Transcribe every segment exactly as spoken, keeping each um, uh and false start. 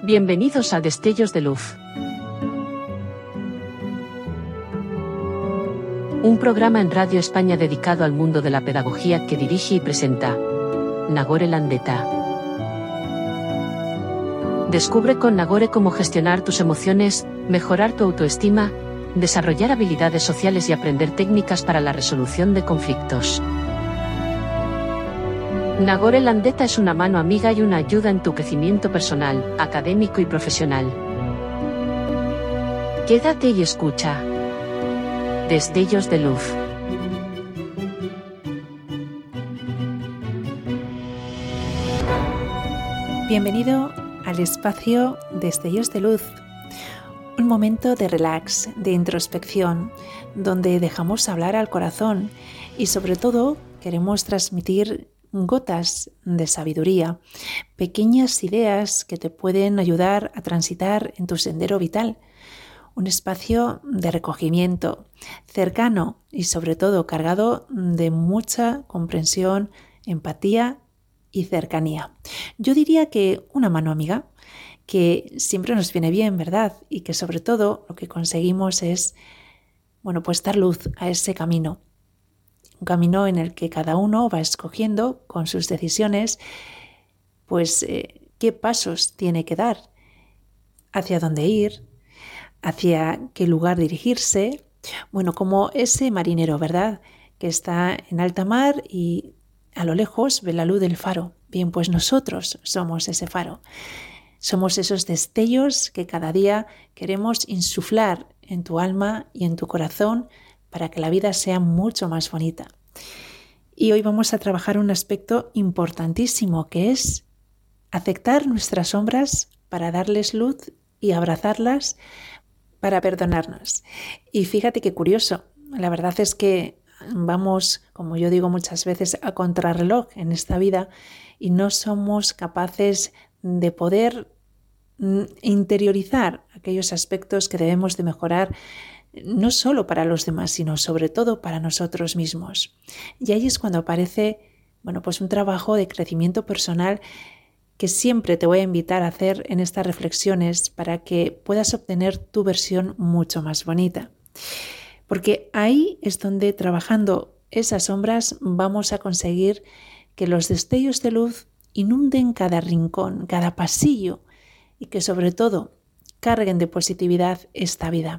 Bienvenidos a Destellos de Luz. Un programa en Radio España dedicado al mundo de la pedagogía que dirige y presenta Nagore Landeta. Descubre con Nagore cómo gestionar tus emociones, mejorar tu autoestima, desarrollar habilidades sociales y aprender técnicas para la resolución de conflictos. Nagore Landeta es una mano amiga y una ayuda en tu crecimiento personal, académico y profesional. Quédate y escucha. Destellos de Luz. Bienvenido al espacio Destellos de Luz. Un momento de relax, de introspección, donde dejamos hablar al corazón y sobre todo queremos transmitir gotas de sabiduría, pequeñas ideas que te pueden ayudar a transitar en tu sendero vital. Un espacio de recogimiento, cercano y sobre todo cargado de mucha comprensión, empatía y cercanía. Yo diría que una mano amiga, que siempre nos viene bien, ¿verdad? Y que sobre todo lo que conseguimos es, bueno, pues dar luz a ese camino. Un camino en el que cada uno va escogiendo con sus decisiones, pues eh, qué pasos tiene que dar, hacia dónde ir, hacia qué lugar dirigirse. Bueno, como ese marinero, ¿verdad? Que está en alta mar y a lo lejos ve la luz del faro. Bien, pues nosotros somos ese faro. Somos esos destellos que cada día queremos insuflar en tu alma y en tu corazón para que la vida sea mucho más bonita. Y hoy vamos a trabajar un aspecto importantísimo que es aceptar nuestras sombras para darles luz y abrazarlas para perdonarnos. Y fíjate qué curioso, la verdad es que vamos, como yo digo muchas veces, a contrarreloj en esta vida y no somos capaces de poder interiorizar aquellos aspectos que debemos de mejorar no solo para los demás, sino sobre todo para nosotros mismos. Y ahí es cuando aparece, bueno, pues un trabajo de crecimiento personal que siempre te voy a invitar a hacer en estas reflexiones para que puedas obtener tu versión mucho más bonita. Porque ahí es donde, trabajando esas sombras, vamos a conseguir que los destellos de luz inunden cada rincón, cada pasillo y que sobre todo carguen de positividad esta vida.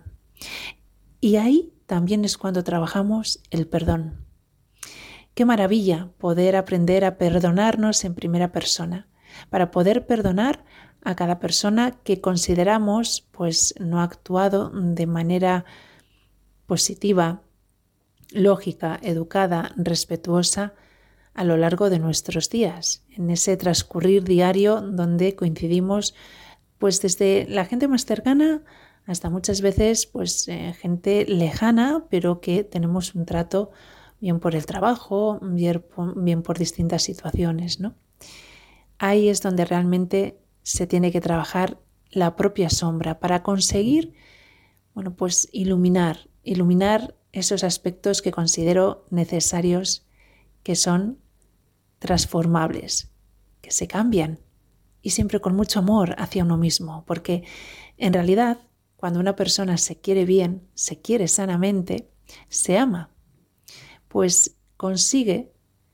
Y ahí también es cuando trabajamos el perdón. Qué maravilla poder aprender a perdonarnos en primera persona, para poder perdonar a cada persona que consideramos pues no ha actuado de manera positiva, lógica, educada, respetuosa a lo largo de nuestros días, en ese transcurrir diario donde coincidimos pues desde la gente más cercana hasta muchas veces pues eh, gente lejana, pero que tenemos un trato bien por el trabajo, bien por, bien por distintas situaciones, ¿no? Ahí es donde realmente se tiene que trabajar la propia sombra para conseguir, bueno, pues iluminar, iluminar esos aspectos que considero necesarios, que son transformables, que se cambian y siempre con mucho amor hacia uno mismo, porque en realidad cuando una persona se quiere bien, se quiere sanamente, se ama, pues consigue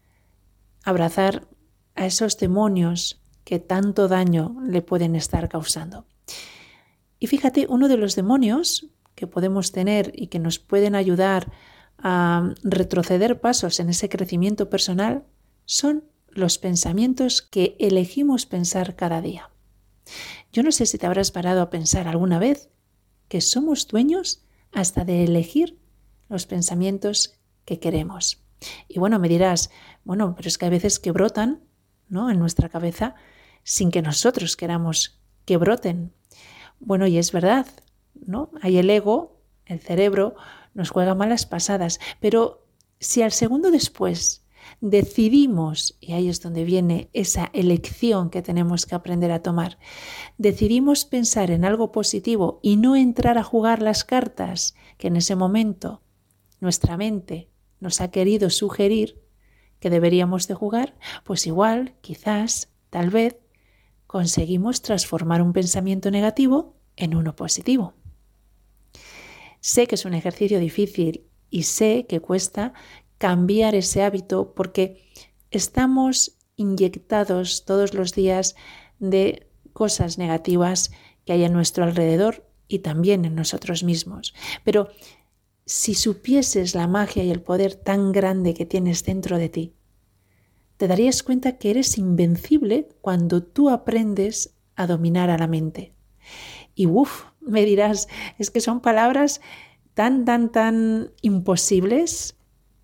abrazar a esos demonios que tanto daño le pueden estar causando. Y fíjate, uno de los demonios que podemos tener y que nos pueden ayudar a retroceder pasos en ese crecimiento personal son los pensamientos que elegimos pensar cada día. Yo no sé si te habrás parado a pensar alguna vez que somos dueños hasta de elegir los pensamientos que queremos. Y bueno, me dirás, bueno, pero es que hay veces que brotan, ¿no?, en nuestra cabeza sin que nosotros queramos que broten. Bueno, y es verdad, ¿no? Hay el ego, el cerebro, nos juega malas pasadas, pero si al segundo después decidimos, y ahí es donde viene esa elección que tenemos que aprender a tomar, decidimos pensar en algo positivo y no entrar a jugar las cartas que en ese momento nuestra mente nos ha querido sugerir que deberíamos de jugar, pues igual, quizás, tal vez, conseguimos transformar un pensamiento negativo en uno positivo. Sé que es un ejercicio difícil y sé que cuesta cambiar ese hábito porque estamos inyectados todos los días de cosas negativas que hay a nuestro alrededor y también en nosotros mismos. Pero si supieses la magia y el poder tan grande que tienes dentro de ti, te darías cuenta que eres invencible cuando tú aprendes a dominar a la mente. Y uff, me dirás, es que son palabras tan, tan, tan imposibles.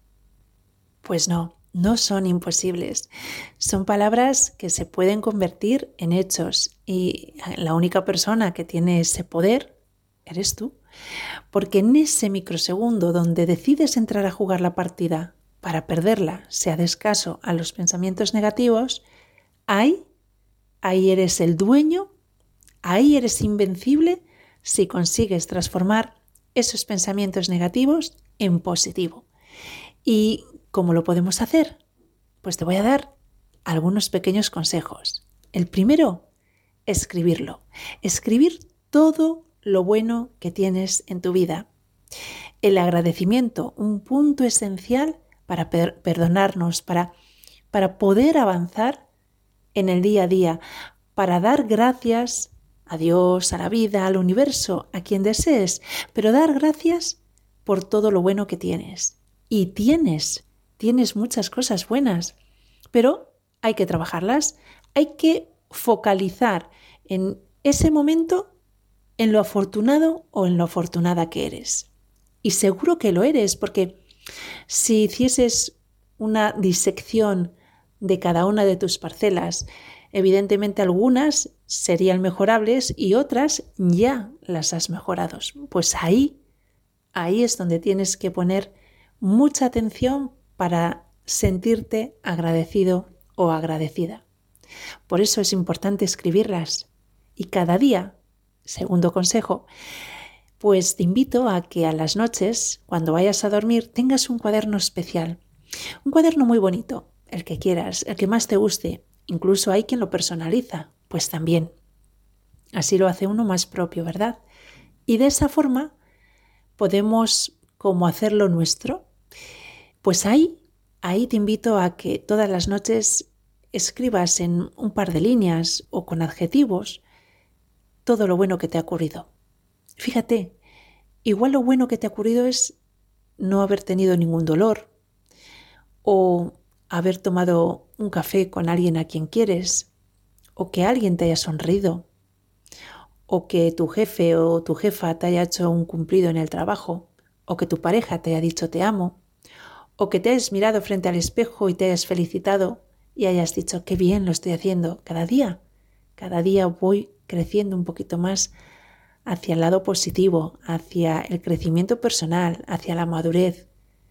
Pues no, no son imposibles. Son palabras que se pueden convertir en hechos y la única persona que tiene ese poder eres tú. Porque en ese microsegundo donde decides entrar a jugar la partida para perderla, si haces caso a los pensamientos negativos, ahí, ahí eres el dueño, ahí eres invencible si consigues transformar esos pensamientos negativos en positivo. ¿Y cómo lo podemos hacer? Pues te voy a dar algunos pequeños consejos. El primero, escribirlo. Escribir todo lo bueno que tienes en tu vida. El agradecimiento, un punto esencial para per- perdonarnos, para, para poder avanzar en el día a día, para dar gracias a Dios, a la vida, al universo, a quien desees, pero dar gracias por todo lo bueno que tienes. Y tienes, tienes muchas cosas buenas, pero hay que trabajarlas, hay que focalizar en ese momento en lo afortunado o en lo afortunada que eres. Y seguro que lo eres, porque si hicieses una disección de cada una de tus parcelas, evidentemente algunas serían mejorables y otras ya las has mejorado. Pues ahí, ahí es donde tienes que poner mucha atención para sentirte agradecido o agradecida. Por eso es importante escribirlas y cada día. Segundo consejo, pues te invito a que a las noches, cuando vayas a dormir, tengas un cuaderno especial. Un cuaderno muy bonito, el que quieras, el que más te guste. Incluso hay quien lo personaliza, pues también. Así lo hace uno más propio, ¿verdad? Y de esa forma podemos como hacerlo nuestro. Pues ahí, ahí te invito a que todas las noches escribas en un par de líneas o con adjetivos todo lo bueno que te ha ocurrido. Fíjate, igual lo bueno que te ha ocurrido es no haber tenido ningún dolor o haber tomado un café con alguien a quien quieres o que alguien te haya sonreído o que tu jefe o tu jefa te haya hecho un cumplido en el trabajo o que tu pareja te haya dicho te amo o que te hayas mirado frente al espejo y te hayas felicitado y hayas dicho qué bien lo estoy haciendo cada día. Cada día voy creciendo un poquito más hacia el lado positivo, hacia el crecimiento personal, hacia la madurez.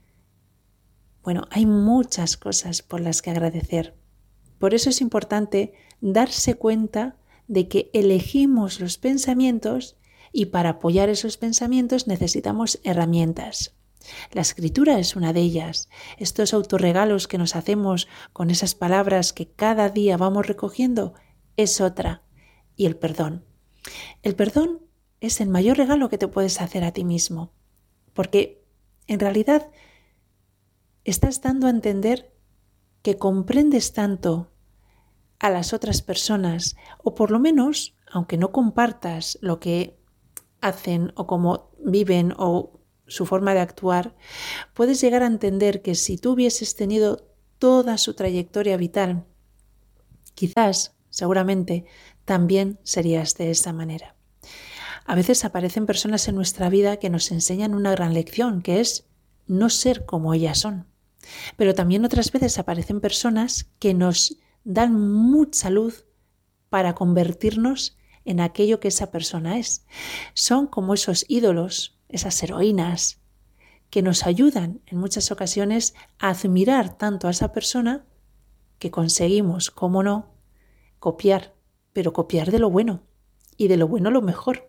Bueno, hay muchas cosas por las que agradecer. Por eso es importante darse cuenta de que elegimos los pensamientos y para apoyar esos pensamientos necesitamos herramientas. La escritura es una de ellas. Estos autorregalos que nos hacemos con esas palabras que cada día vamos recogiendo es otra. Y el perdón. El perdón es el mayor regalo que te puedes hacer a ti mismo, porque en realidad estás dando a entender que comprendes tanto a las otras personas, o por lo menos, aunque no compartas lo que hacen o cómo viven o su forma de actuar, puedes llegar a entender que si tú hubieses tenido toda su trayectoria vital, quizás, seguramente, también serías de esa manera. A veces aparecen personas en nuestra vida que nos enseñan una gran lección, que es no ser como ellas son. Pero también otras veces aparecen personas que nos dan mucha luz para convertirnos en aquello que esa persona es. Son como esos ídolos, esas heroínas, que nos ayudan en muchas ocasiones a admirar tanto a esa persona que conseguimos, cómo no, copiar, pero copiar de lo bueno y de lo bueno lo mejor.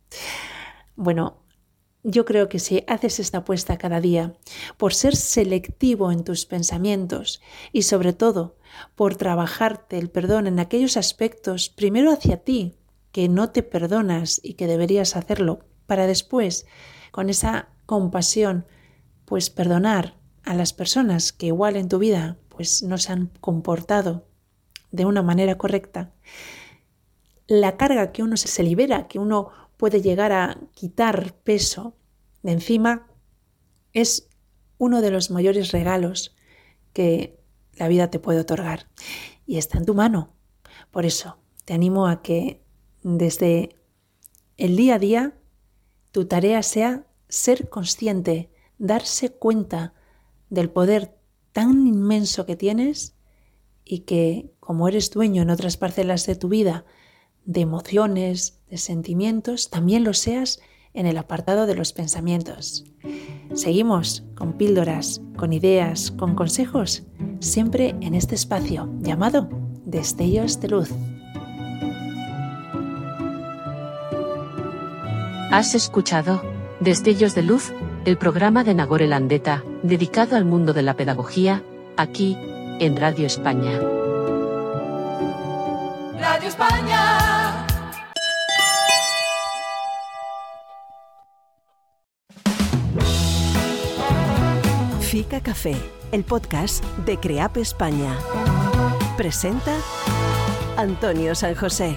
Bueno, yo creo que si haces esta apuesta cada día por ser selectivo en tus pensamientos y sobre todo por trabajarte el perdón en aquellos aspectos, primero hacia ti, que no te perdonas y que deberías hacerlo, para después, con esa compasión, pues perdonar a las personas que igual en tu vida pues no se han comportado de una manera correcta. La carga que uno se libera, que uno puede llegar a quitar peso de encima, es uno de los mayores regalos que la vida te puede otorgar y está en tu mano. Por eso te animo a que desde el día a día tu tarea sea ser consciente, darse cuenta del poder tan inmenso que tienes y que, como eres dueño en otras parcelas de tu vida de emociones, de sentimientos, también lo seas en el apartado de los pensamientos. Seguimos con píldoras, con ideas, con consejos, siempre en este espacio llamado Destellos de Luz. Has escuchado Destellos de Luz, el programa de Nagore Landeta, dedicado al mundo de la pedagogía, aquí, en Radio España. Radio España. Fica Café, el podcast de CREAP España. Presenta Antonio San José.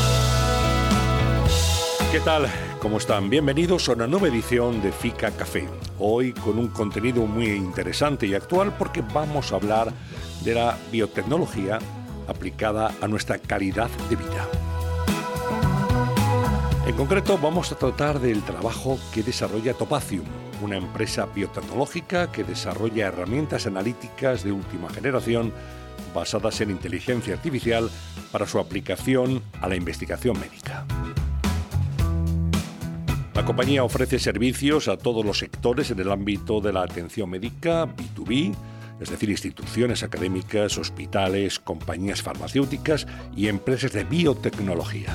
¿Qué tal? ¿Cómo están? Bienvenidos a una nueva edición de Fica Café. Hoy con un contenido muy interesante y actual porque vamos a hablar de la biotecnología aplicada a nuestra calidad de vida. En concreto vamos a tratar del trabajo que desarrolla Topacium, una empresa biotecnológica que desarrolla herramientas analíticas de última generación basadas en inteligencia artificial para su aplicación a la investigación médica. La compañía ofrece servicios a todos los sectores en el ámbito de la atención médica B dos B, es decir, instituciones académicas, hospitales, compañías farmacéuticas y empresas de biotecnología.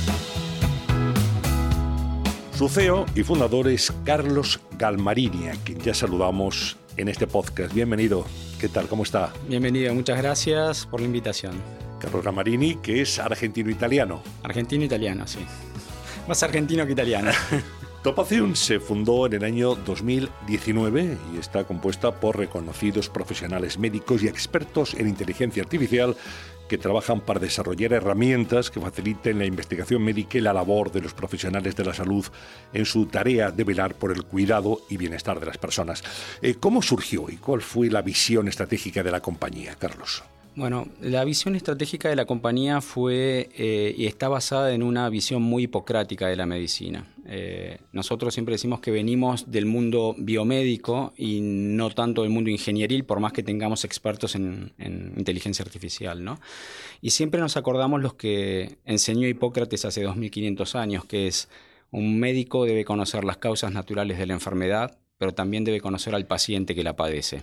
Su C E O y fundador es Carlos Galmarini, a quien ya saludamos en este podcast. Bienvenido. ¿Qué tal? ¿Cómo está? Bienvenido. Muchas gracias por la invitación. Carlos Galmarini, que es argentino-italiano. Argentino-italiano, sí. Más argentino que italiano. Topacium se fundó en el año dos mil diecinueve y está compuesta por reconocidos profesionales médicos y expertos en inteligencia artificial que trabajan para desarrollar herramientas que faciliten la investigación médica y la labor de los profesionales de la salud en su tarea de velar por el cuidado y bienestar de las personas. Eh, ¿Cómo surgió y cuál fue la visión estratégica de la compañía, Carlos? Bueno, la visión estratégica de la compañía fue eh, y está basada en una visión muy hipocrática de la medicina. Eh, nosotros siempre decimos que venimos del mundo biomédico y no tanto del mundo ingenieril, por más que tengamos expertos en, en inteligencia artificial, ¿no? Y siempre nos acordamos los que enseñó Hipócrates hace dos mil quinientos años, que es un médico debe conocer las causas naturales de la enfermedad, pero también debe conocer al paciente que la padece.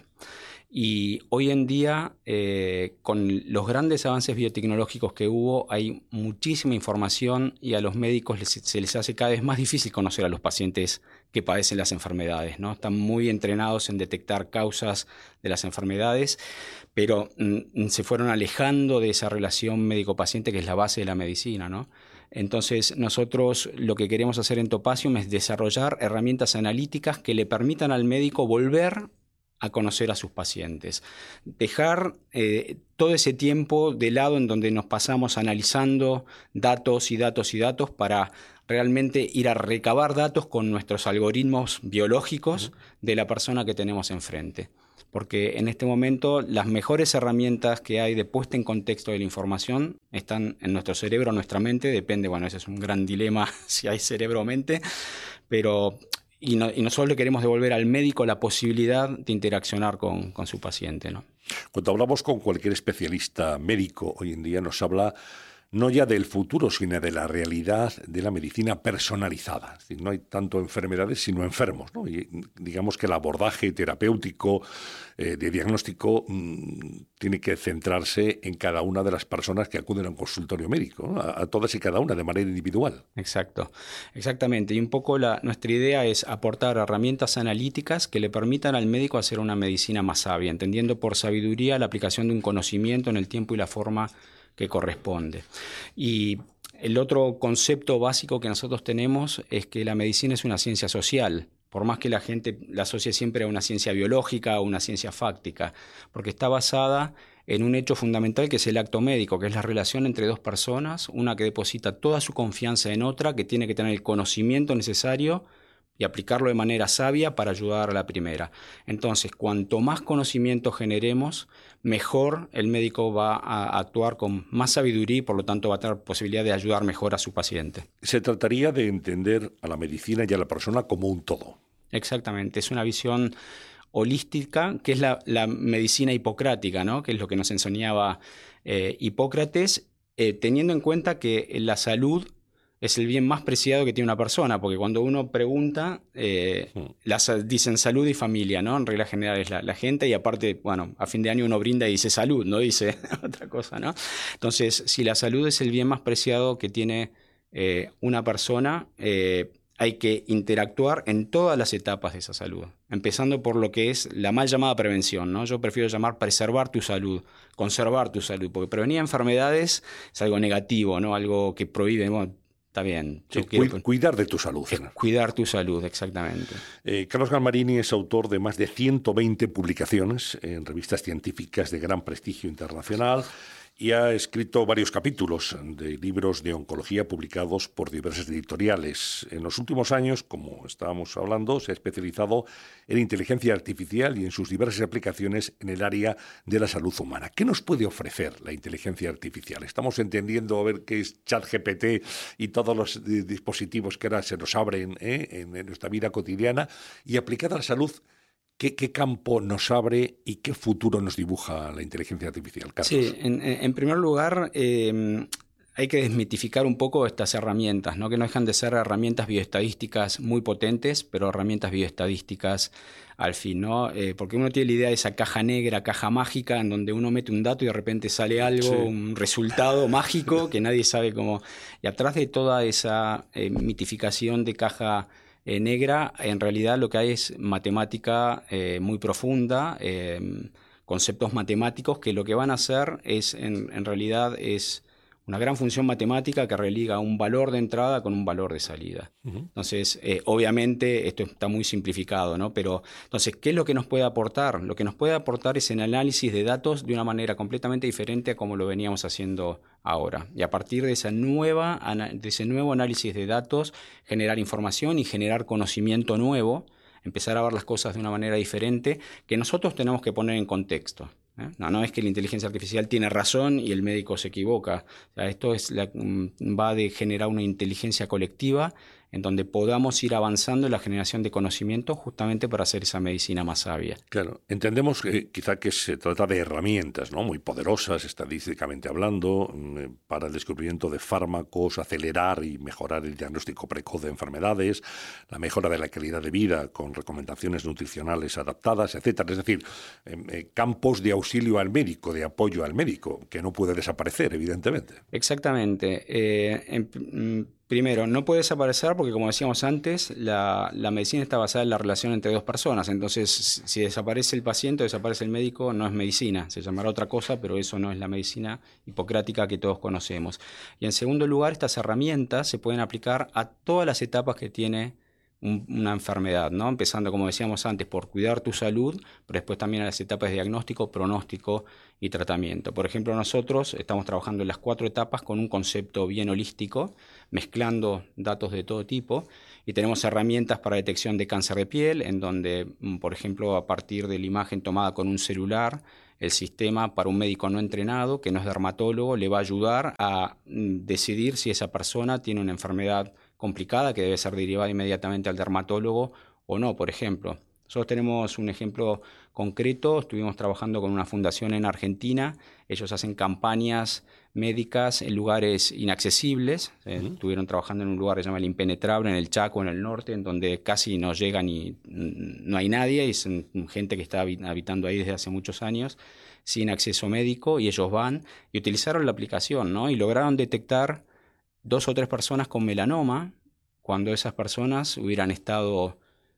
Y hoy en día, eh, con los grandes avances biotecnológicos que hubo, hay muchísima información y a los médicos les, se les hace cada vez más difícil conocer a los pacientes que padecen las enfermedades, ¿no? Están muy entrenados en detectar causas de las enfermedades, pero mm, se fueron alejando de esa relación médico-paciente que es la base de la medicina, ¿no? Entonces, nosotros lo que queremos hacer en Topacium es desarrollar herramientas analíticas que le permitan al médico volver a conocer a sus pacientes. Dejar eh, todo ese tiempo de lado en donde nos pasamos analizando datos y datos y datos para realmente ir a recabar datos con nuestros algoritmos biológicos de la persona que tenemos enfrente. Porque en este momento las mejores herramientas que hay de puesta en contexto de la información están en nuestro cerebro, nuestra mente, depende, bueno, ese es un gran dilema si hay cerebro o mente, pero... Y, no, y nosotros le queremos devolver al médico la posibilidad de interaccionar con, con su paciente, ¿no? Cuando hablamos con cualquier especialista médico hoy en día nos habla no ya del futuro, sino de la realidad de la medicina personalizada. Es decir, no hay tanto enfermedades, sino enfermos, ¿no? Y digamos que el abordaje terapéutico, eh, de diagnóstico, mmm, tiene que centrarse en cada una de las personas que acuden a un consultorio médico, ¿no? a, a todas y cada una de manera individual. Exacto, exactamente. Y un poco la, nuestra idea es aportar herramientas analíticas que le permitan al médico hacer una medicina más sabia, entendiendo por sabiduría la aplicación de un conocimiento en el tiempo y la forma que corresponde. Y el otro concepto básico que nosotros tenemos es que la medicina es una ciencia social, por más que la gente la asocie siempre a una ciencia biológica o una ciencia fáctica, porque está basada en un hecho fundamental que es el acto médico, que es la relación entre dos personas, una que deposita toda su confianza en otra, que tiene que tener el conocimiento necesario y aplicarlo de manera sabia para ayudar a la primera. Entonces, cuanto más conocimiento generemos, mejor el médico va a actuar con más sabiduría y por lo tanto va a tener posibilidad de ayudar mejor a su paciente. Se trataría de entender a la medicina y a la persona como un todo. Exactamente, es una visión holística, que es la, la medicina hipocrática, ¿no? Que es lo que nos enseñaba eh, Hipócrates, eh, teniendo en cuenta que la salud es el bien más preciado que tiene una persona, porque cuando uno pregunta, eh, sí. las, dicen salud y familia, ¿no? En regla general es la, la gente, y aparte, bueno, a fin de año uno brinda y dice salud, no dice otra cosa, ¿no? Entonces, si la salud es el bien más preciado que tiene eh, una persona, eh, hay que interactuar en todas las etapas de esa salud, empezando por lo que es la mal llamada prevención, ¿no? Yo prefiero llamar preservar tu salud, conservar tu salud, porque prevenir enfermedades es algo negativo, ¿no? Algo que prohíbe, bueno, está bien. Sí, quiero... Cuidar de tu salud. Es cuidar tu salud, exactamente. Eh, Carlos Galmarini es autor de más de ciento veinte publicaciones en revistas científicas de gran prestigio internacional y ha escrito varios capítulos de libros de oncología publicados por diversas editoriales. En los últimos años, como estábamos hablando, se ha especializado en inteligencia artificial y en sus diversas aplicaciones en el área de la salud humana. ¿Qué nos puede ofrecer la inteligencia artificial? Estamos entendiendo a ver qué es ChatGPT y todos los dispositivos que ahora se nos abren ¿eh? en, en nuestra vida cotidiana, y aplicada a la salud. ¿Qué, ¿Qué campo nos abre y qué futuro nos dibuja la inteligencia artificial, Carlos? Sí, en, en primer lugar, eh, hay que desmitificar un poco estas herramientas, ¿no? Que no dejan de ser herramientas bioestadísticas muy potentes, pero herramientas bioestadísticas al fin, ¿no? Eh, porque uno tiene la idea de esa caja negra, caja mágica, en donde uno mete un dato y de repente sale algo, sí. un resultado mágico que nadie sabe cómo. Y atrás de toda esa eh, mitificación de caja Eh, negra, en realidad lo que hay es matemática eh, muy profunda, eh, conceptos matemáticos que lo que van a hacer es, en, en realidad, es una gran función matemática que religa un valor de entrada con un valor de salida. Uh-huh. Entonces, eh, obviamente, esto está muy simplificado, ¿no? Pero, entonces, ¿qué es lo que nos puede aportar? Lo que nos puede aportar es el análisis de datos de una manera completamente diferente a como lo veníamos haciendo ahora. Y a partir de, esa nueva, de ese nuevo análisis de datos, generar información y generar conocimiento nuevo, empezar a ver las cosas de una manera diferente que nosotros tenemos que poner en contexto. ¿Eh? No, no es que la inteligencia artificial tiene razón y el médico se equivoca. O sea, esto es la, va de generar una inteligencia colectiva en donde podamos ir avanzando en la generación de conocimiento justamente para hacer esa medicina más sabia. Claro, entendemos que quizá que se trata de herramientas, ¿no? Muy poderosas estadísticamente hablando, para el descubrimiento de fármacos, acelerar y mejorar el diagnóstico precoz de enfermedades, la mejora de la calidad de vida con recomendaciones nutricionales adaptadas, etcétera. Es decir, eh, campos de auxilio al médico, de apoyo al médico, que no puede desaparecer, evidentemente. Exactamente. Eh, en, Primero, no puede desaparecer porque, como decíamos antes, la, la medicina está basada en la relación entre dos personas. Entonces, si desaparece el paciente o desaparece el médico, no es medicina. Se llamará otra cosa, pero eso no es la medicina hipocrática que todos conocemos. Y en segundo lugar, estas herramientas se pueden aplicar a todas las etapas que tiene un, una enfermedad, ¿no? Empezando, como decíamos antes, por cuidar tu salud, pero después también a las etapas de diagnóstico, pronóstico y tratamiento. Por ejemplo, nosotros estamos trabajando en las cuatro etapas con un concepto bien holístico, mezclando datos de todo tipo, y tenemos herramientas para detección de cáncer de piel, en donde, por ejemplo, a partir de la imagen tomada con un celular, el sistema para un médico no entrenado, que no es dermatólogo, le va a ayudar a decidir si esa persona tiene una enfermedad complicada que debe ser derivada inmediatamente al dermatólogo o no, por ejemplo. Nosotros tenemos un ejemplo concreto, estuvimos trabajando con una fundación en Argentina, ellos hacen campañas médicas en lugares inaccesibles, eh, uh-huh. estuvieron trabajando en un lugar que se llama El Impenetrable, en el Chaco, en el norte, en donde casi no llega ni no hay nadie, y es gente que está habitando ahí desde hace muchos años, sin acceso médico, y ellos van y utilizaron la aplicación, ¿no? Y lograron detectar dos o tres personas con melanoma, cuando esas personas hubieran estado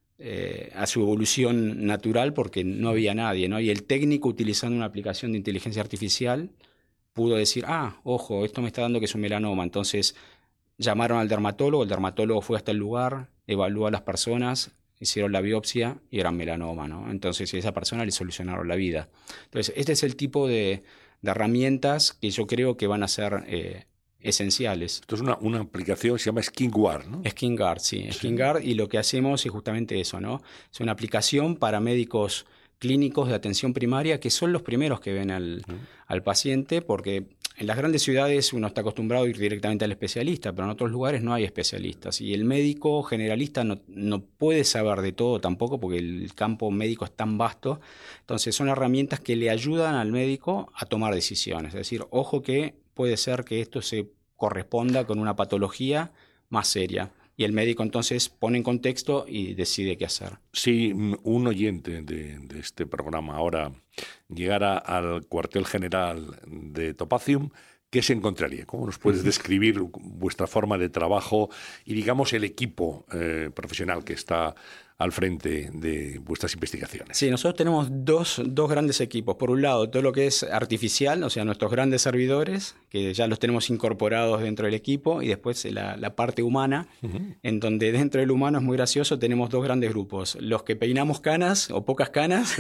eh, a su evolución natural porque no había nadie, ¿no? Y el técnico, utilizando una aplicación de inteligencia artificial, pudo decir, ah, ojo, esto me está dando que es un melanoma. Entonces llamaron al dermatólogo, el dermatólogo fue hasta el lugar, evaluó a las personas, hicieron la biopsia y eran melanoma, ¿no? Entonces a esa persona le solucionaron la vida. Entonces este es el tipo de, de herramientas que yo creo que van a ser eh, esenciales. Esto es una, una aplicación, se llama SkinGuard, ¿no? SkinGuard, sí, sí. SkinGuard, y lo que hacemos es justamente eso, ¿no? Es una aplicación para médicos clínicos de atención primaria que son los primeros que ven al, uh-huh. al paciente, porque en las grandes ciudades uno está acostumbrado a ir directamente al especialista, pero en otros lugares no hay especialistas. Y el médico generalista no, no puede saber de todo tampoco, porque el campo médico es tan vasto. Entonces son herramientas que le ayudan al médico a tomar decisiones. Es decir, ojo que puede ser que esto se corresponda con una patología más seria. Y el médico entonces pone en contexto y decide qué hacer. Si un oyente de, de este programa ahora llegara al cuartel general de Topacium, ¿qué se encontraría? ¿Cómo nos puedes describir vuestra forma de trabajo y, digamos, el equipo eh, profesional que está al frente de vuestras investigaciones? Sí, nosotros tenemos dos, dos grandes equipos. Por un lado, todo lo que es artificial, o sea, nuestros grandes servidores, que ya los tenemos incorporados dentro del equipo, y después la, la parte humana, uh-huh. en donde dentro del humano es muy gracioso, tenemos dos grandes grupos. Los que peinamos canas o pocas canas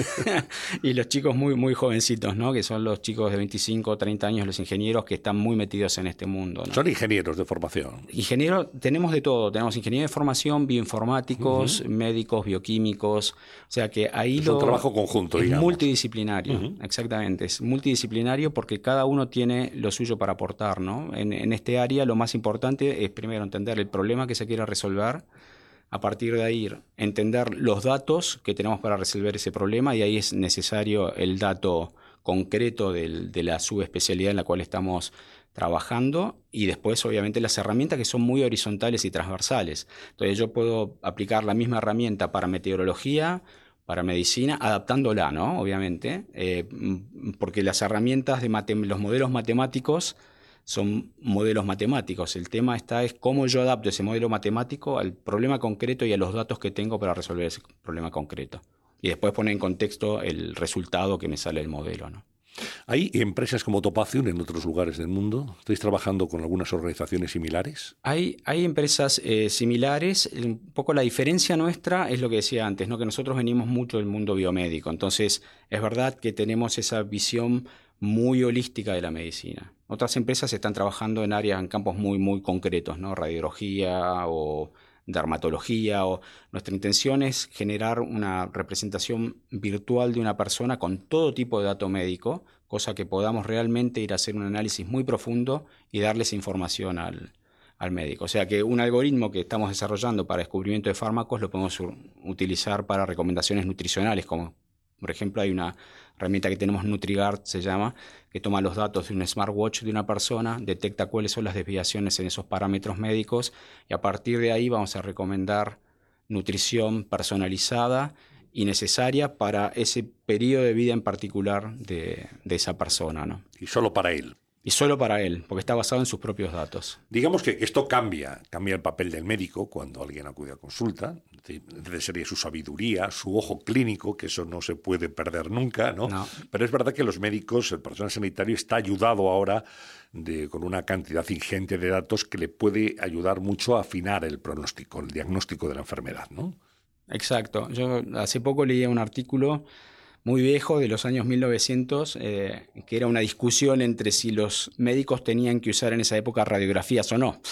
y los chicos muy, muy jovencitos, ¿no? Que son los chicos de veinticinco o treinta años, los ingenieros que están muy metidos en este mundo, ¿no? Son ingenieros de formación. Ingenieros, tenemos de todo. Tenemos ingenieros de formación, bioinformáticos, uh-huh. médicos, bioquímicos, o sea que ahí es lo... un trabajo conjunto, es digamos. multidisciplinario, uh-huh. exactamente, es multidisciplinario porque cada uno tiene lo suyo para aportar, ¿no? En, en este área lo más importante es primero entender el problema que se quiere resolver, a partir de ahí entender los datos que tenemos para resolver ese problema, y ahí es necesario el dato concreto del, de la subespecialidad en la cual estamos trabajando, y después obviamente las herramientas que son muy horizontales y transversales. Entonces yo puedo aplicar la misma herramienta para meteorología, para medicina, adaptándola, ¿no? Obviamente, eh, porque las herramientas de mate- los modelos matemáticos son modelos matemáticos. El tema está es cómo yo adapto ese modelo matemático al problema concreto y a los datos que tengo para resolver ese problema concreto. Y después poner en contexto el resultado que me sale del modelo, ¿no? ¿Hay empresas como Topacium en otros lugares del mundo? ¿Estáis trabajando con algunas organizaciones similares? Hay, hay empresas eh, similares. Un poco la diferencia nuestra es lo que decía antes, ¿no? Que nosotros venimos mucho del mundo biomédico. Entonces, es verdad que tenemos esa visión muy holística de la medicina. Otras empresas están trabajando en áreas, en campos muy, muy concretos, ¿no? Radiología o dermatología. O... Nuestra intención es generar una representación virtual de una persona con todo tipo de dato médico, cosa que podamos realmente ir a hacer un análisis muy profundo y darles información al, al médico. O sea que un algoritmo que estamos desarrollando para descubrimiento de fármacos lo podemos utilizar para recomendaciones nutricionales, como por ejemplo hay una herramienta que tenemos, NutriGuard se llama, que toma los datos de un smartwatch de una persona, detecta cuáles son las desviaciones en esos parámetros médicos, y a partir de ahí vamos a recomendar nutrición personalizada y necesaria para ese periodo de vida en particular de, de esa persona, ¿no? Y solo para él. Y solo para él, porque está basado en sus propios datos. Digamos que esto cambia, cambia el papel del médico cuando alguien acude a consulta. Sería su sabiduría, su ojo clínico, que eso no se puede perder nunca, ¿no? No. Pero es verdad que los médicos, el personal sanitario está ayudado ahora de, con una cantidad ingente de datos que le puede ayudar mucho a afinar el pronóstico, el diagnóstico de la enfermedad, ¿no? Exacto. Yo hace poco leía un artículo muy viejo, de los años mil novecientos, eh, que era una discusión entre si los médicos tenían que usar en esa época radiografías o no.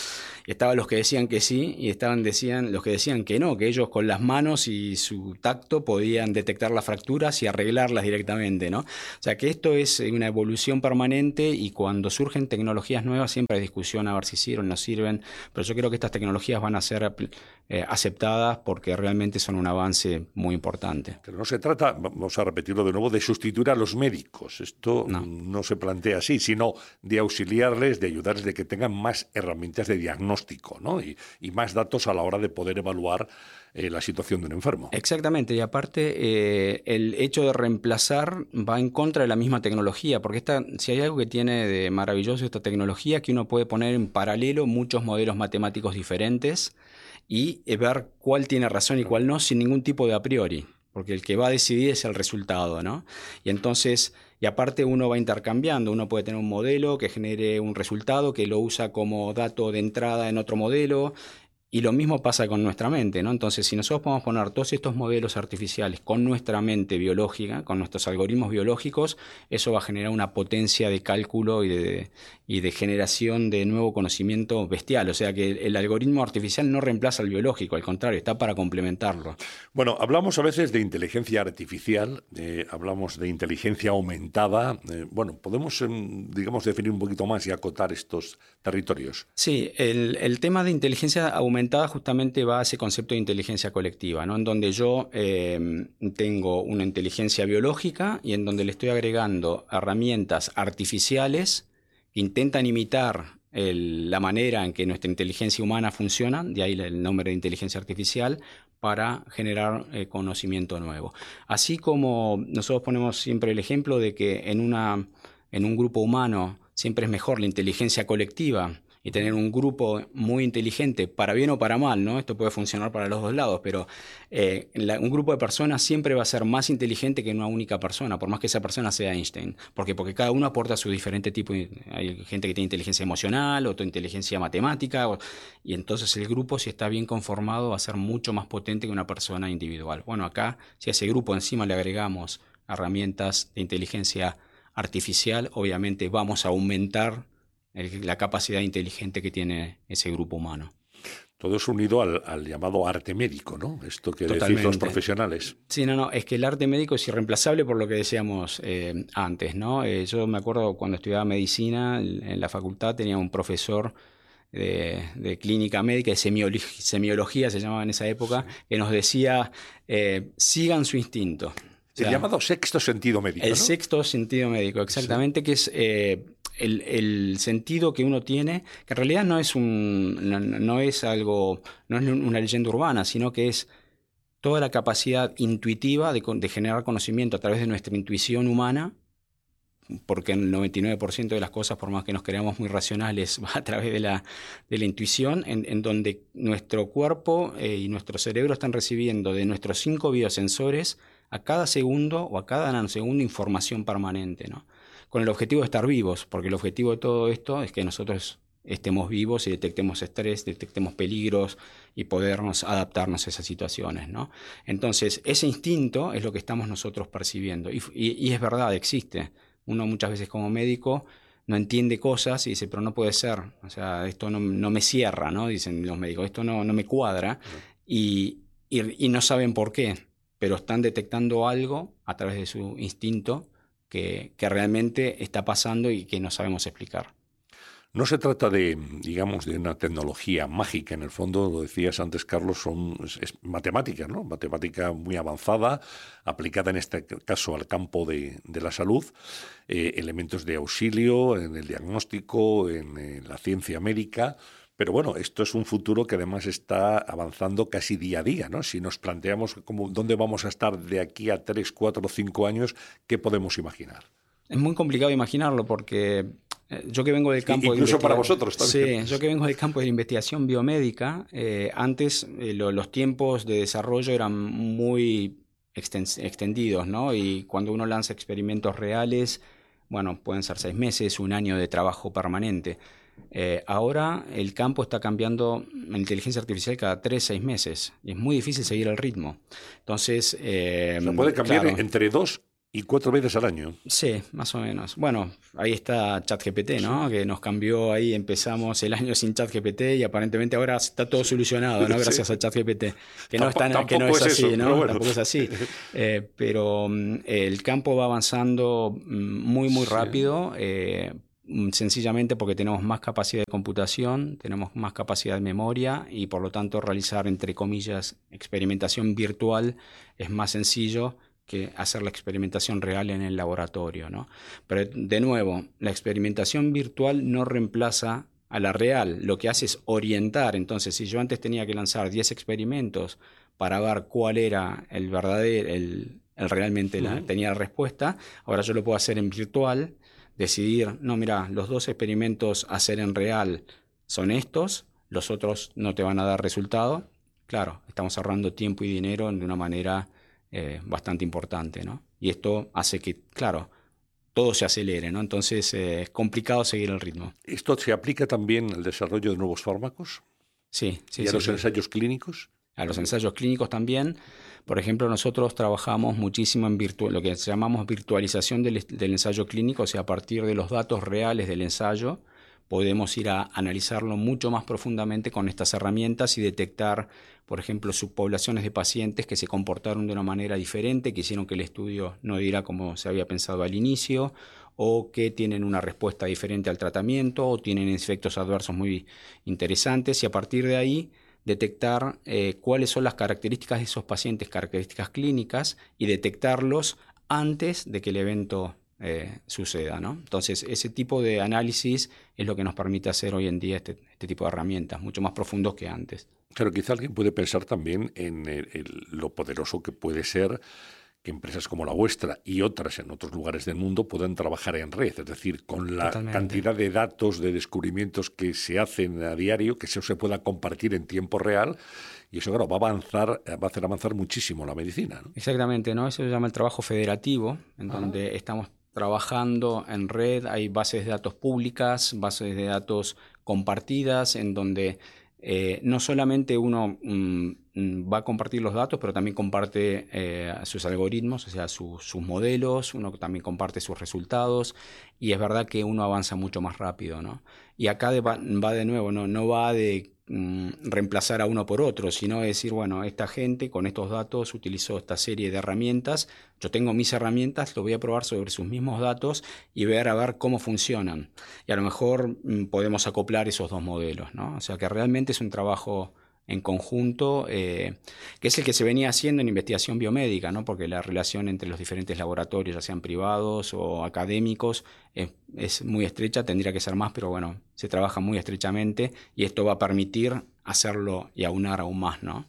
Y estaban los que decían que sí y estaban decían, los que decían que no, que ellos con las manos y su tacto podían detectar las fracturas y arreglarlas directamente, ¿no? O sea que esto es una evolución permanente y cuando surgen tecnologías nuevas siempre hay discusión a ver si sirven o no sirven, pero yo creo que estas tecnologías van a ser eh, aceptadas porque realmente son un avance muy importante. Pero no se trata, vamos a repetirlo de nuevo, de sustituir a los médicos. Esto no, no se plantea así, sino de auxiliarles, de ayudarles, de que tengan más herramientas de diagnóstico, ¿no? y, y más datos a la hora de poder evaluar eh, la situación de un enfermo. Exactamente, y aparte eh, el hecho de reemplazar va en contra de la misma tecnología, porque esta, si hay algo que tiene de maravilloso esta tecnología, que uno puede poner en paralelo muchos modelos matemáticos diferentes y ver cuál tiene razón y cuál no, sin ningún tipo de a priori, porque el que va a decidir es el resultado, ¿no? Y entonces, y aparte uno va intercambiando, uno puede tener un modelo que genere un resultado, que lo usa como dato de entrada en otro modelo, y lo mismo pasa con nuestra mente, ¿no? Entonces, si nosotros podemos poner todos estos modelos artificiales con nuestra mente biológica, con nuestros algoritmos biológicos, eso va a generar una potencia de cálculo y de, y de generación de nuevo conocimiento bestial. O sea que el algoritmo artificial no reemplaza al biológico, al contrario, está para complementarlo. Bueno, hablamos a veces de inteligencia artificial, eh, hablamos de inteligencia aumentada. Eh, bueno, ¿podemos, eh, digamos, definir un poquito más y acotar estos territorios? Sí, el, el tema de inteligencia aumentada justamente va a ese concepto de inteligencia colectiva, ¿no? En donde yo eh, tengo una inteligencia biológica y en donde le estoy agregando herramientas artificiales que intentan imitar el, la manera en que nuestra inteligencia humana funciona, de ahí el nombre de inteligencia artificial, para generar eh, conocimiento nuevo. Así como nosotros ponemos siempre el ejemplo de que en, una, en un grupo humano siempre es mejor la inteligencia colectiva y tener un grupo muy inteligente, para bien o para mal, ¿no? Esto puede funcionar para los dos lados, pero eh, la, un grupo de personas siempre va a ser más inteligente que una única persona, por más que esa persona sea Einstein. ¿Por qué? Porque cada uno aporta su diferente tipo. Hay gente que tiene inteligencia emocional, otra inteligencia matemática, o, y entonces el grupo, si está bien conformado, va a ser mucho más potente que una persona individual. Bueno, acá, si a ese grupo encima le agregamos herramientas de inteligencia artificial, obviamente vamos a aumentar la capacidad inteligente que tiene ese grupo humano. Todo es unido al, al llamado arte médico, ¿no? Esto que Totalmente. decís los profesionales. Sí, no, no, es que el arte médico es irreemplazable por lo que decíamos eh, antes, ¿no? Eh, yo me acuerdo cuando estudiaba medicina en la facultad tenía un profesor de, de clínica médica, de semiología, semiología se llamaba en esa época, sí, que nos decía, eh, sigan su instinto. O sea, el llamado sexto sentido médico, El ¿no? sexto sentido médico, exactamente, sí, que es eh, el, el sentido que uno tiene, que en realidad no es un, no, no es algo, no es una leyenda urbana, sino que es toda la capacidad intuitiva de, de generar conocimiento a través de nuestra intuición humana, porque el noventa y nueve por ciento de las cosas, por más que nos creamos muy racionales, va a través de la, de la intuición, en, en donde nuestro cuerpo eh, y nuestro cerebro están recibiendo de nuestros cinco biosensores a cada segundo o a cada nanosegundo información permanente, ¿no? Con el objetivo de estar vivos, porque el objetivo de todo esto es que nosotros estemos vivos y detectemos estrés, detectemos peligros y podernos adaptarnos a esas situaciones, ¿no? Entonces, ese instinto es lo que estamos nosotros percibiendo. Y, y, y es verdad, existe. Uno muchas veces como médico no entiende cosas y dice, pero no puede ser. O sea, esto no, no me cierra, ¿no? Dicen los médicos, esto no, no me cuadra. Uh-huh. Y, y, y no saben por qué, pero están detectando algo a través de su instinto que, que realmente está pasando y que no sabemos explicar. No se trata de, digamos, de una tecnología mágica. En el fondo, lo decías antes, Carlos, son, es, es matemática, ¿no? Matemática muy avanzada, aplicada en este caso al campo de, de la salud, eh, elementos de auxilio en el diagnóstico, en, en la ciencia médica. Pero bueno, esto es un futuro que además está avanzando casi día a día, ¿no? Si nos planteamos cómo, dónde vamos a estar de aquí a tres, cuatro o cinco años, ¿qué podemos imaginar? Es muy complicado imaginarlo porque yo que vengo del campo... Incluso de para vosotros también. Sí, yo que vengo del campo de la investigación biomédica, eh, antes eh, lo, los tiempos de desarrollo eran muy extendidos, ¿no? Y cuando uno lanza experimentos reales, bueno, pueden ser seis meses, un año de trabajo permanente. Eh, ahora el campo está cambiando en inteligencia artificial cada tres, seis meses y es muy difícil seguir el ritmo. Entonces... Eh, o sea, puede cambiar claro, entre dos Y cuatro veces al año. Sí, más o menos. Bueno, ahí está ChatGPT, ¿no? Sí. Que nos cambió ahí, empezamos el año sin ChatGPT y aparentemente ahora está todo solucionado, ¿no? Gracias sí. a ChatGPT. Que no, Tampo, está, que no es, es así, eso, ¿no? Bueno. Tampoco es así. Eh, pero um, el campo va avanzando muy, muy rápido. Sí. Eh, sencillamente porque tenemos más capacidad de computación, tenemos más capacidad de memoria y por lo tanto realizar, entre comillas, experimentación virtual es más sencillo que hacer la experimentación real en el laboratorio, ¿no? Pero de nuevo, la experimentación virtual no reemplaza a la real, lo que hace es orientar. Entonces, si yo antes tenía que lanzar diez experimentos para ver cuál era el verdadero, el, el realmente la, uh-huh. tenía la respuesta, ahora yo lo puedo hacer en virtual, decidir, no, mira, los dos experimentos a hacer en real son estos, los otros no te van a dar resultado. Claro, estamos ahorrando tiempo y dinero de una manera eh, bastante importante, ¿no? Y esto hace que, claro, todo se acelere, ¿no? Entonces eh, es complicado seguir el ritmo. ¿Esto se aplica también al desarrollo de nuevos fármacos? Sí, sí. ¿Y a sí, los sí. ensayos clínicos? A los ensayos clínicos también. Por ejemplo, nosotros trabajamos muchísimo en virtu- lo que llamamos virtualización del, del ensayo clínico, o sea, a partir de los datos reales del ensayo, podemos ir a analizarlo mucho más profundamente con estas herramientas y detectar, por ejemplo, subpoblaciones de pacientes que se comportaron de una manera diferente, que hicieron que el estudio no diera como se había pensado al inicio, o que tienen una respuesta diferente al tratamiento, o tienen efectos adversos muy interesantes, y a partir de ahí detectar eh, cuáles son las características de esos pacientes, características clínicas, y detectarlos antes de que el evento eh, suceda, ¿no? Entonces, ese tipo de análisis es lo que nos permite hacer hoy en día este, este tipo de herramientas, mucho más profundos que antes. Claro, quizá alguien puede pensar también en el, el, lo poderoso que puede ser que empresas como la vuestra y otras en otros lugares del mundo puedan trabajar en red, es decir, con la Totalmente. cantidad de datos, de descubrimientos que se hacen a diario, que eso se pueda compartir en tiempo real, y eso, claro, va a avanzar, va a hacer avanzar muchísimo la medicina, ¿no? Exactamente, ¿no? Eso se llama el trabajo federativo, en Ajá. donde estamos trabajando en red, hay bases de datos públicas, bases de datos compartidas, en donde Eh, no solamente uno mm, va a compartir los datos, pero también comparte eh, sus algoritmos, o sea, su, sus modelos, uno también comparte sus resultados, y es verdad que uno avanza mucho más rápido, ¿no? Y acá de, va, va de nuevo, no, no va de mm, reemplazar a uno por otro, sino de decir, bueno, esta gente con estos datos utilizó esta serie de herramientas, yo tengo mis herramientas, lo voy a probar sobre sus mismos datos y ver a ver cómo funcionan. Y a lo mejor mm, podemos acoplar esos dos modelos, ¿no? O sea que realmente es un trabajo en conjunto, eh, que es el que se venía haciendo en investigación biomédica, ¿no? Porque la relación entre los diferentes laboratorios, ya sean privados o académicos, es, es muy estrecha, tendría que ser más, pero bueno, se trabaja muy estrechamente y esto va a permitir hacerlo y aunar aún más, ¿no?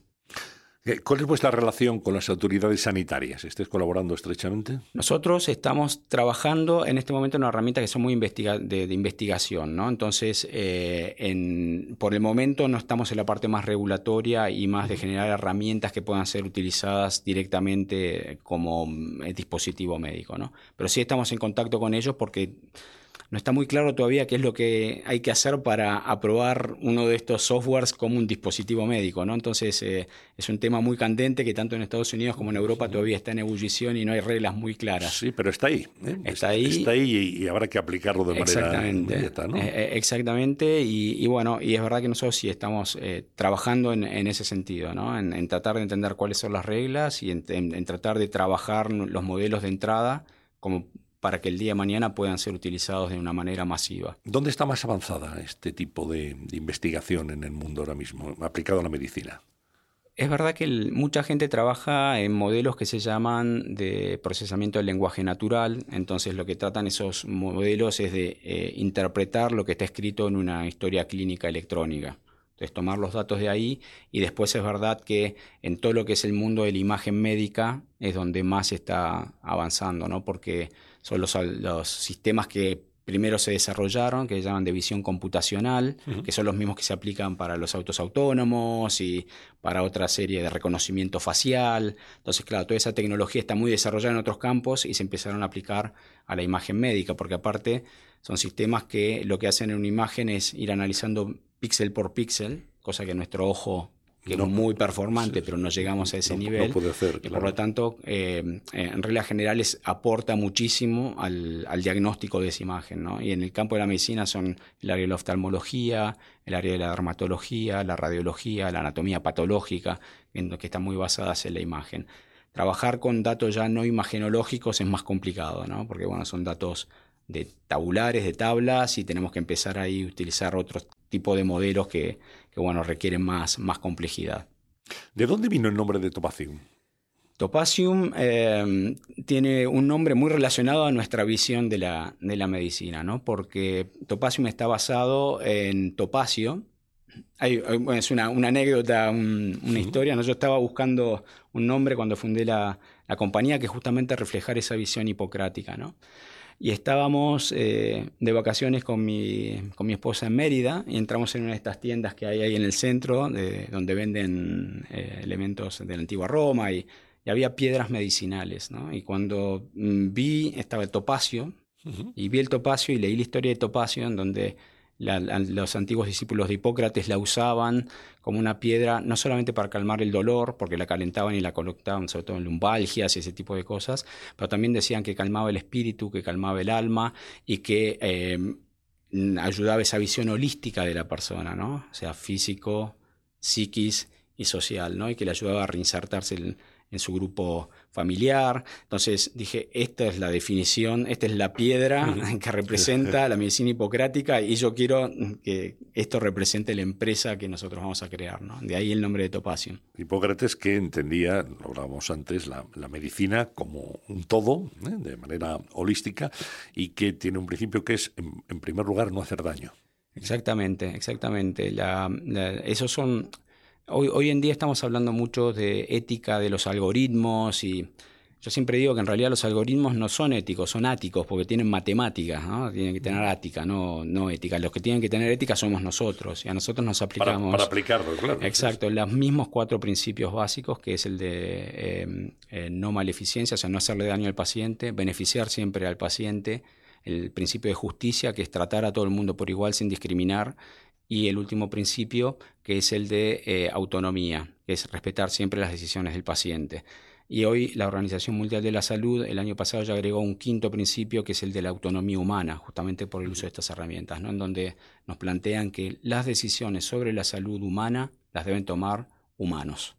¿Cuál es vuestra relación con las autoridades sanitarias? ¿Estáis colaborando estrechamente? Nosotros estamos trabajando en este momento en una herramienta que son muy investiga- de, de investigación, ¿no? Entonces, eh, en, por el momento no estamos en la parte más regulatoria y más de generar herramientas que puedan ser utilizadas directamente como eh, dispositivo médico, ¿no? Pero sí estamos en contacto con ellos porque no está muy claro todavía qué es lo que hay que hacer para aprobar uno de estos softwares como un dispositivo médico, ¿no? Entonces eh, es un tema muy candente que tanto en Estados Unidos como en Europa todavía está en ebullición y no hay reglas muy claras. Sí, pero está ahí. ¿eh? Está ahí. Está ahí y, y habrá que aplicarlo de manera inmediata, ¿no? Eh, exactamente. Y, y bueno, y es verdad que nosotros sí estamos eh, trabajando en, en ese sentido, ¿no? En, en tratar de entender cuáles son las reglas y en, en, en tratar de trabajar los modelos de entrada como para que el día de mañana puedan ser utilizados de una manera masiva. ¿Dónde está más avanzada este tipo de, de investigación en el mundo ahora mismo, aplicado a la medicina? Es verdad que el, mucha gente trabaja en modelos que se llaman de procesamiento del lenguaje natural, entonces lo que tratan esos modelos es de eh, interpretar lo que está escrito en una historia clínica electrónica. Entonces tomar los datos de ahí y después es verdad que en todo lo que es el mundo de la imagen médica es donde más está avanzando, ¿no? Porque son los, los sistemas que primero se desarrollaron, que se llaman de visión computacional, uh-huh. que son los mismos que se aplican para los autos autónomos y para otra serie de reconocimiento facial. Entonces, claro, toda esa tecnología está muy desarrollada en otros campos y se empezaron a aplicar a la imagen médica, porque aparte son sistemas que lo que hacen en una imagen es ir analizando píxel por píxel, cosa que nuestro ojo que no, es muy performante, sí, pero no llegamos a ese no, nivel. No puede hacer, y claro. por lo tanto, eh, en reglas generales, aporta muchísimo al, al diagnóstico de esa imagen, ¿no? Y en el campo de la medicina son el área de la oftalmología, el área de la dermatología, la radiología, la anatomía patológica, en lo que están muy basadas en la imagen. Trabajar con datos ya no imagenológicos es más complicado, ¿no? Porque bueno, son datos de tabulares, de tablas, y tenemos que empezar ahí a utilizar otro tipo de modelos que, que bueno, requieren más, más complejidad. ¿De dónde vino el nombre de Topasium? Topasium eh, tiene un nombre muy relacionado a nuestra visión de la, de la medicina, ¿no? Porque Topasium está basado en topacio. Hay, bueno, es una, una anécdota, un, una sí. historia, ¿no? Yo estaba buscando un nombre cuando fundé la, la compañía que justamente reflejara esa visión hipocrática, ¿no? Y estábamos eh, de vacaciones con mi, con mi esposa en Mérida y entramos en una de estas tiendas que hay ahí en el centro, de, donde venden eh, elementos de la antigua Roma, y, y había piedras medicinales, ¿no? Y cuando mm, vi, estaba el topacio, uh-huh. y vi el topacio y leí la historia de topacio, en donde la, la, los antiguos discípulos de Hipócrates la usaban como una piedra, no solamente para calmar el dolor, porque la calentaban y la colocaban sobre todo en lumbalgias y ese tipo de cosas, pero también decían que calmaba el espíritu, que calmaba el alma y que eh, ayudaba a esa visión holística de la persona, ¿no? O sea, físico, psiquis y social, ¿no? Y que le ayudaba a reinsertarse en, en su grupo familiar. Entonces dije, esta es la definición, esta es la piedra que representa la medicina hipocrática, y yo quiero que esto represente la empresa que nosotros vamos a crear, ¿no? De ahí el nombre de Topasium. Hipócrates, que entendía, lo hablábamos antes, la, la medicina como un todo, ¿eh? de manera holística, y que tiene un principio que es, en, en primer lugar, no hacer daño. Exactamente, exactamente. La, la, esos son... Hoy, hoy en día estamos hablando mucho de ética de los algoritmos, y yo siempre digo que en realidad los algoritmos no son éticos, son áticos, porque tienen matemáticas, ¿no? Tienen que tener ática, no, no ética. Los que tienen que tener ética somos nosotros, y a nosotros nos aplicamos... Para, para aplicarlo, claro. Exacto, los mismos cuatro principios básicos, que es el de eh, eh, no maleficencia, o sea, no hacerle daño al paciente, beneficiar siempre al paciente, el principio de justicia, que es tratar a todo el mundo por igual sin discriminar, y el último principio, que es el de eh, autonomía, que es respetar siempre las decisiones del paciente. Y hoy la Organización Mundial de la Salud el año pasado ya agregó un quinto principio, que es el de la autonomía humana, justamente por el uso de estas herramientas, ¿no? En donde nos plantean que las decisiones sobre la salud humana las deben tomar humanos.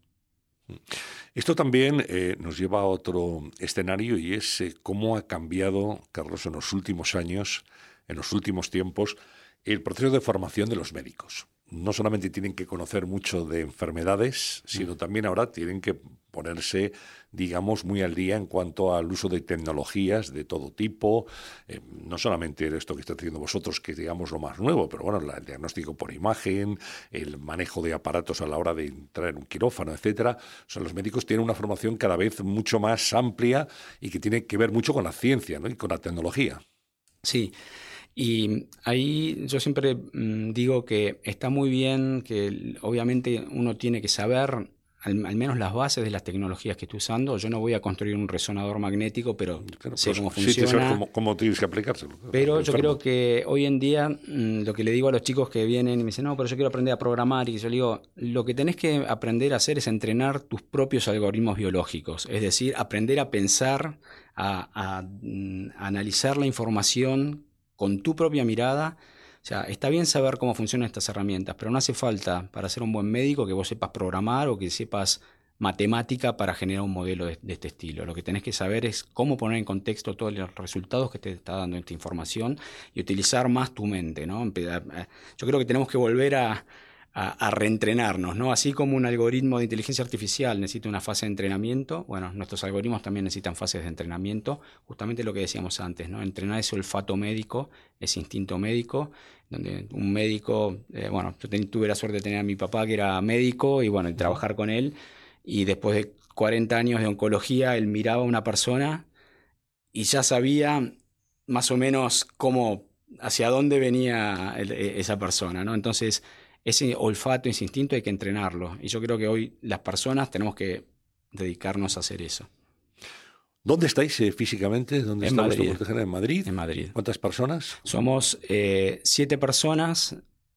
Esto también eh, nos lleva a otro escenario, y es eh, cómo ha cambiado, Carlos, en los últimos años, en los últimos tiempos, el proceso de formación de los médicos. No solamente tienen que conocer mucho de enfermedades, sino también ahora tienen que ponerse, digamos, muy al día en cuanto al uso de tecnologías de todo tipo. Eh, no solamente esto que estáis haciendo vosotros, que es, digamos, lo más nuevo, pero bueno, el diagnóstico por imagen, el manejo de aparatos a la hora de entrar en un quirófano, etcétera. O sea, los médicos tienen una formación cada vez mucho más amplia y que tiene que ver mucho con la ciencia, ¿no? Y con la tecnología. Sí. Y ahí yo siempre mmm, digo que está muy bien, que obviamente uno tiene que saber al, al menos las bases de las tecnologías que estoy usando. Yo no voy a construir un resonador magnético, pero claro, sé pues, cómo funciona. Sí, te sabes cómo, cómo tienes que aplicárselo. Pero yo creo que hoy en día mmm, lo que le digo a los chicos que vienen y me dicen, no, pero yo quiero aprender a programar, y yo le digo, lo que tenés que aprender a hacer es entrenar tus propios algoritmos biológicos, es decir, aprender a pensar, a, a, a analizar la información con tu propia mirada. O sea, está bien saber cómo funcionan estas herramientas, pero no hace falta para ser un buen médico que vos sepas programar o que sepas matemática para generar un modelo de, de este estilo. Lo que tenés que saber es cómo poner en contexto todos los resultados que te está dando esta información y utilizar más tu mente, ¿no? Yo creo que tenemos que volver a, a, a reentrenarnos, ¿no? Así como un algoritmo de inteligencia artificial necesita una fase de entrenamiento, bueno, nuestros algoritmos también necesitan fases de entrenamiento, justamente lo que decíamos antes, ¿no? Entrenar ese olfato médico, ese instinto médico, donde un médico, eh, bueno, yo tuve la suerte de tener a mi papá que era médico y bueno, y trabajar con él, y después de cuarenta años de oncología, él miraba a una persona y ya sabía más o menos cómo, hacia dónde venía el, esa persona, ¿no? Entonces, ese olfato, ese instinto hay que entrenarlo. Y yo creo que hoy las personas tenemos que dedicarnos a hacer eso. ¿Dónde estáis eh, físicamente? ¿Dónde en está Madrid. vuestro cuartel general? ¿En Madrid? En Madrid. ¿Cuántas personas? Somos eh, siete personas,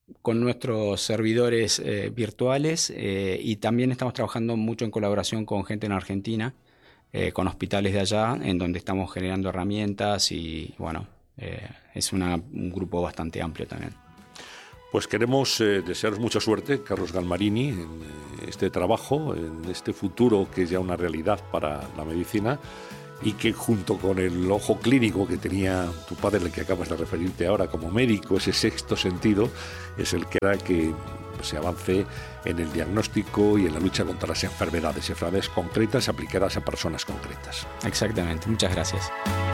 con nuestros servidores eh, virtuales eh, y también estamos trabajando mucho en colaboración con gente en Argentina, eh, con hospitales de allá, en donde estamos generando herramientas y bueno, eh, es una, un grupo bastante amplio también. Pues queremos eh, desearos mucha suerte, Carlos Galmarini, en eh, este trabajo, en este futuro que es ya una realidad para la medicina y que junto con el ojo clínico que tenía tu padre, el que acabas de referirte ahora como médico, ese sexto sentido, es el que hará que se avance en el diagnóstico y en la lucha contra las enfermedades, enfermedades concretas aplicadas a personas concretas. Exactamente, muchas gracias.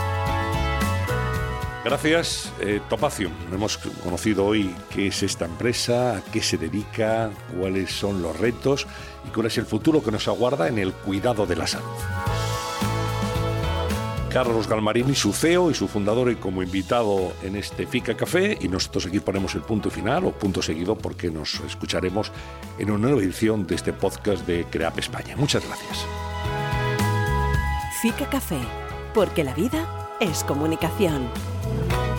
Gracias, eh, Topacium. Hemos conocido hoy qué es esta empresa, a qué se dedica, cuáles son los retos y cuál es el futuro que nos aguarda en el cuidado de la salud. Carlos Galmarini, su C E O y su fundador, y como invitado en este Fica Café, y nosotros aquí ponemos el punto final o punto seguido porque nos escucharemos en una nueva edición de este podcast de CREAP España. Muchas gracias. Fica Café, porque la vida es comunicación.